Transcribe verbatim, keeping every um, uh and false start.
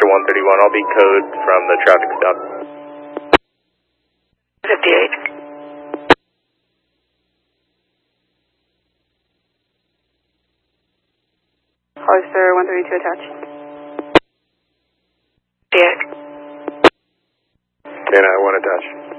one thirty-one, I'll be code from the traffic stop. fifty-eight. Hollister one thirty-two attached. fifty-eight. K nine one attached.